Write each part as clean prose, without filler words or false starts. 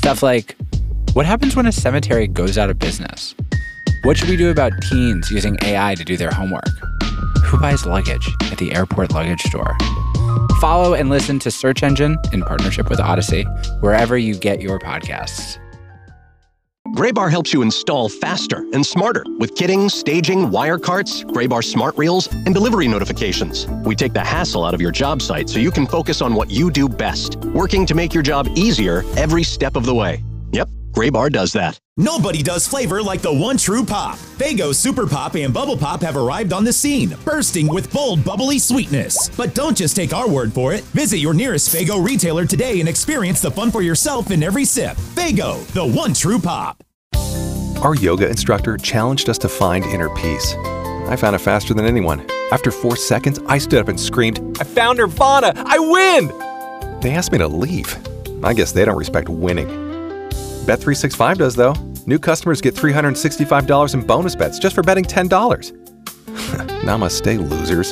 Stuff like, what happens when a cemetery goes out of business? What should we do about teens using AI to do their homework? Who buys luggage at the airport luggage store? Follow and listen to Search Engine in partnership with Odyssey, wherever you get your podcasts. Graybar helps you install faster and smarter with kitting, staging, wire carts, Graybar smart reels, and delivery notifications. We take the hassle out of your job site so you can focus on what you do best, working to make your job easier every step of the way. Yep, Graybar does that. Nobody does flavor like the one true pop. Faygo Super Pop and Bubble Pop have arrived on the scene, bursting with bold, bubbly sweetness. But don't just take our word for it. Visit your nearest Faygo retailer today and experience the fun for yourself in every sip. Faygo, the one true pop. Our yoga instructor challenged us to find inner peace. I found it faster than anyone. After 4 seconds, I stood up and screamed, "I found Nirvana! I win!" They asked me to leave. I guess they don't respect winning. Bet365 does, though. New customers get $365 in bonus bets just for betting $10. Namaste, losers.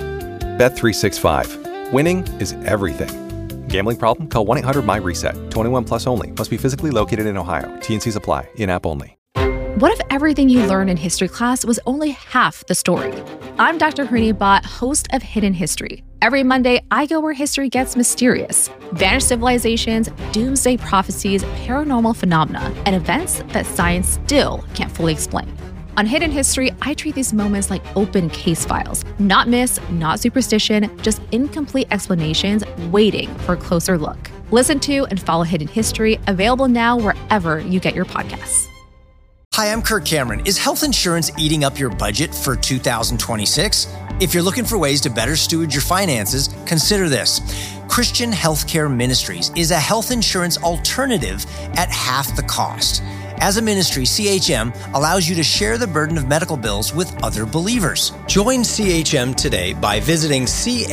Bet365. Winning is everything. Gambling problem? Call 1-800-MY-RESET. 21 plus only. Must be physically located in Ohio. T&Cs apply. In-app only. What if everything you learned in history class was only half the story? I'm Dr. Harini Bhatt, host of Hidden History. Every Monday, I go where history gets mysterious. Vanished civilizations, doomsday prophecies, paranormal phenomena, and events that science still can't fully explain. On Hidden History, I treat these moments like open case files. Not myths, not superstition, just incomplete explanations waiting for a closer look. Listen to and follow Hidden History, available now wherever you get your podcasts. Hi, I'm Kirk Cameron. Is health insurance eating up your budget for 2026? If you're looking for ways to better steward your finances, consider this. Christian Healthcare Ministries is a health insurance alternative at half the cost. As a ministry, CHM allows you to share the burden of medical bills with other believers. Join CHM today by visiting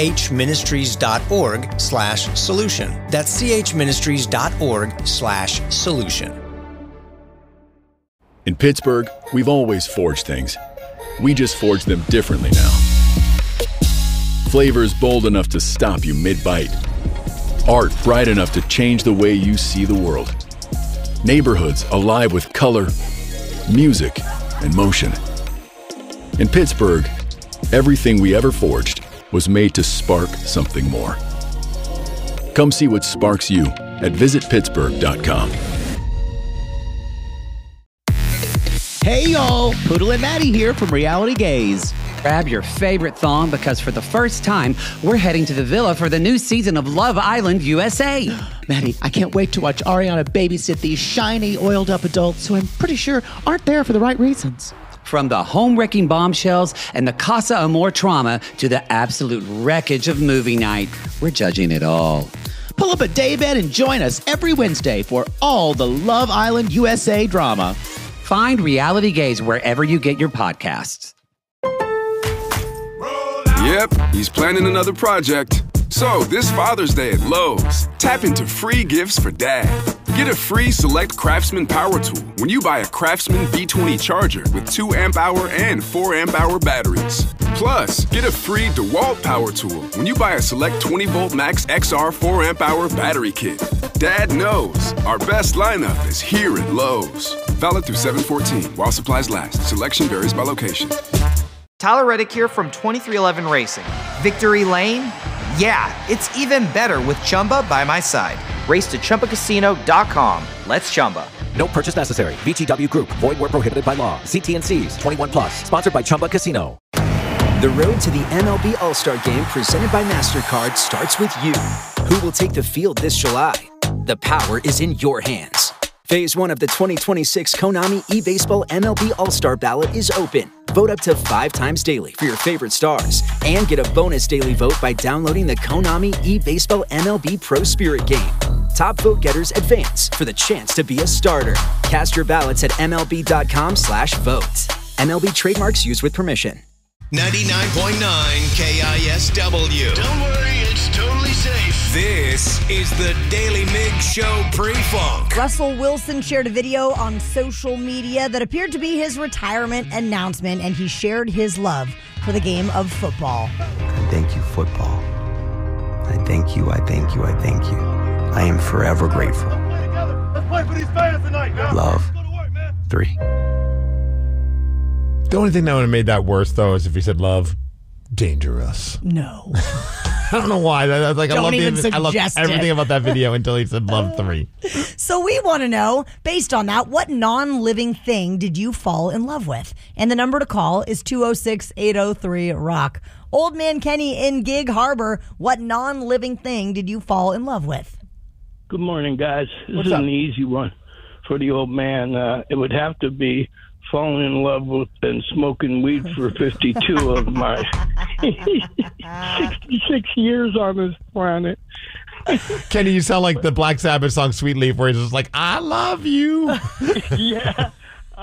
chministries.org/solution. That's chministries.org/solution. In Pittsburgh, we've always forged things. We just forge them differently now. Flavors bold enough to stop you mid-bite. Art bright enough to change the way you see the world. Neighborhoods alive with color, music, and motion. In Pittsburgh, everything we ever forged was made to spark something more. Come see what sparks you at visitpittsburgh.com. Hey y'all, Poodle and Maddie here from Reality Gaze. Grab your favorite thong because for the first time, we're heading to the villa for the new season of Love Island USA. Maddie, I can't wait to watch Ariana babysit these shiny, oiled-up adults who I'm pretty sure aren't there for the right reasons. From the home-wrecking bombshells and the Casa Amor trauma to the absolute wreckage of movie night, we're judging it all. Pull up a daybed and join us every Wednesday for all the Love Island USA drama. Find Reality Gaze wherever you get your podcasts. Yep, he's planning another project. So, this Father's Day at Lowe's, tap into free gifts for Dad. Get a free Select Craftsman power tool when you buy a Craftsman B20 charger with 2 amp-hour and 4 amp-hour batteries. Plus, get a free DeWalt power tool when you buy a Select 20-volt Max XR 4 amp-hour battery kit. Dad knows our best lineup is here at Lowe's. Valid through 7/14 while supplies last. Selection varies by location. Tyler Reddick here from 2311 Racing. Victory Lane? Yeah, it's even better with Chumba by my side. Race to ChumbaCasino.com. Let's Chumba. No purchase necessary. VGW Group. Void where prohibited by law. See T&Cs. 21 plus. Sponsored by Chumba Casino. The road to the MLB All-Star Game presented by MasterCard starts with you. Who will take the field this July? The power is in your hands. Phase 1 of the 2026 Konami eBaseball MLB All-Star Ballot is open. Vote up to 5 times daily for your favorite stars. And get a bonus daily vote by downloading the Konami eBaseball MLB Pro Spirit game. Top vote getters advance for the chance to be a starter. Cast your ballots at MLB.com/vote. MLB trademarks used with permission. 99.9 KISW. Don't worry, it's totally safe. This is the Daily Mig Show pre-funk. Russell Wilson shared a video on social media that appeared to be his retirement announcement, and he shared his love for the game of football. I thank you, football. I thank you, I thank you, I thank you. I am forever grateful. these fans tonight, man. Love 3. The only thing that would have made that worse, though, is if he said love dangerous. No. I don't know why. I love everything about that video until he said love 3. So we want to know, based on that, what non-living thing did you fall in love with? And the number to call is 206-803-ROCK. Old Man Kenny in Gig Harbor, what non-living thing did you fall in love with? Good morning, guys. This is an easy one for the old man. It would have to be falling in love with and smoking weed for 52 of my 66 years on this planet. Kenny, you sound like the Black Sabbath song Sweet Leaf, where he's just like, I love you. Yeah.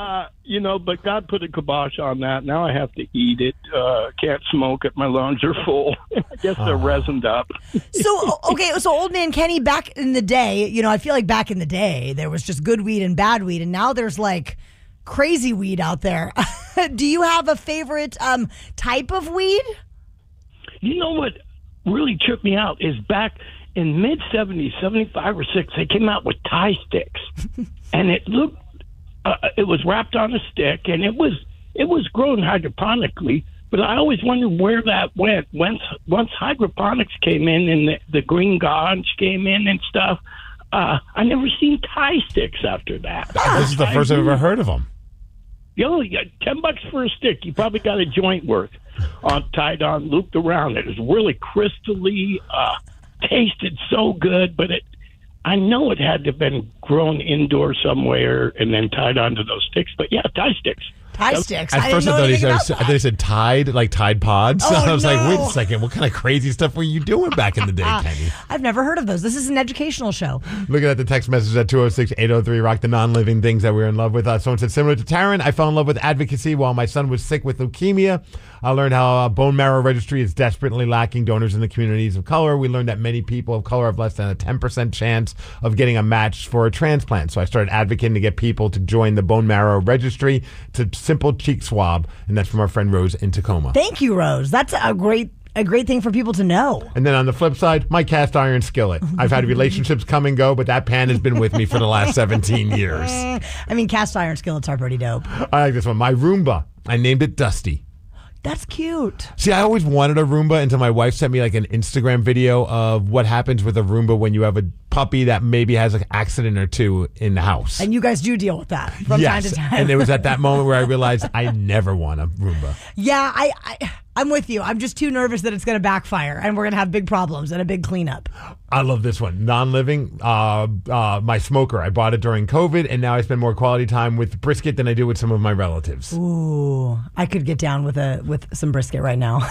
But God put a kibosh on that. Now I have to eat it. Can't smoke it. My lungs are full. I guess they're resined up. So Old Man Kenny, back in the day, I feel like back in the day, there was just good weed and bad weed, and now there's like crazy weed out there. Do you have a favorite type of weed? You know what really tripped me out is back in mid-70s, 75 or 6, they came out with Thai sticks. And it looked, it was wrapped on a stick, and it was grown hydroponically, but I always wondered where that went. Once hydroponics came in and the green ganj came in and stuff, I never seen Thai sticks after that. This is the first I've ever heard of them. Yo, you got $10 for a stick. You probably got a joint worth tied on, looped around. It was really crystally, tasted so good, but I know it had to have been grown indoors somewhere and then tied onto those sticks. But yeah, Thai sticks. Thai sticks. At first, I thought he said Tide, like Tide Pods. Oh, I was no. like, wait a second, what kind of crazy stuff were you doing back in the day, Kenny? I've never heard of those. This is an educational show. Looking at the text message at 206-803-ROCK, the non-living things that we're in love with. Someone said, similar to Taryn, I fell in love with advocacy while my son was sick with leukemia. I learned how a bone marrow registry is desperately lacking donors in the communities of color. We learned that many people of color have less than a 10% chance of getting a match for a transplant. So I started advocating to get people to join the bone marrow registry. It's a simple cheek swab, and that's from our friend Rose in Tacoma. Thank you, Rose. That's a great thing for people to know. And then on the flip side, my cast iron skillet. I've had relationships come and go, but that pan has been with me for the last 17 years. I mean, cast iron skillets are pretty dope. I like this one. My Roomba. I named it Dusty. That's cute. See, I always wanted a Roomba until my wife sent me like an Instagram video of what happens with a Roomba when you have a puppy that maybe has an accident or two in the house. And you guys do deal with that from time to time. And it was at that moment where I realized I never want a Roomba. Yeah, I'm with you. I'm just too nervous that it's going to backfire and we're going to have big problems and a big cleanup. I love this one. Non-living, my smoker. I bought it during COVID, and now I spend more quality time with brisket than I do with some of my relatives. Ooh, I could get down with some brisket right now.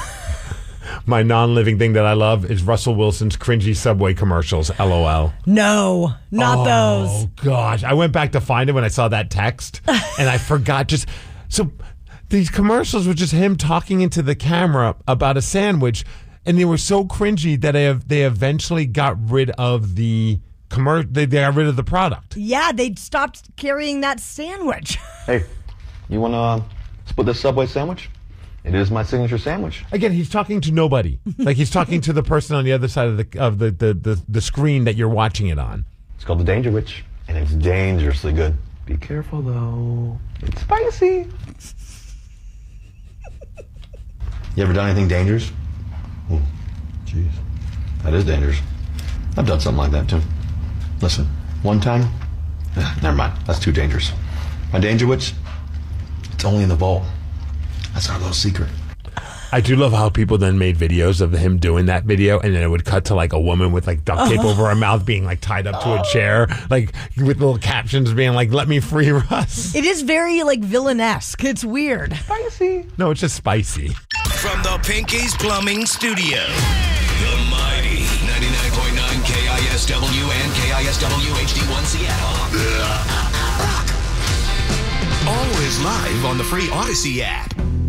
My non-living thing that I love is Russell Wilson's cringy Subway commercials, LOL. No, not those. Oh, gosh. I went back to find it when I saw that text, and I forgot So these commercials were just him talking into the camera about a sandwich, and they were so cringy that they eventually got rid of the they got rid of the product. Yeah, they stopped carrying that sandwich. Hey, you want to split this Subway sandwich? It is my signature sandwich. Again, he's talking to nobody. Like he's talking to the person on the other side of the screen that you're watching it on. It's called the Danger Witch, and it's dangerously good. Be careful, though. It's spicy. You ever done anything dangerous? Oh, jeez. That is dangerous. I've done something like that, too. Listen, one time... never mind. That's too dangerous. My Danger Witch, it's only in the vault. That's our little secret. I do love how people then made videos of him doing that video, and then it would cut to like a woman with like duct tape over her mouth being like tied up to a chair, like with little captions being like, let me free Russ. It is very like villainesque. It's weird. Spicy. No, it's just spicy. From the Pinky's Plumbing Studio, the mighty 99.9 KISW and KISW HD1 Seattle. Always live on the free Odyssey app.